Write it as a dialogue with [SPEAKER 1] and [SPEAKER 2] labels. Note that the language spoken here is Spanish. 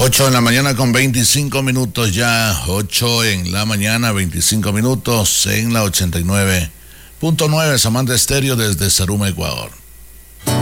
[SPEAKER 1] 8 de la mañana con 25 minutos ya, 8 en la mañana, 25 minutos en la 89.9 Samantha Estéreo desde Saruma, Ecuador.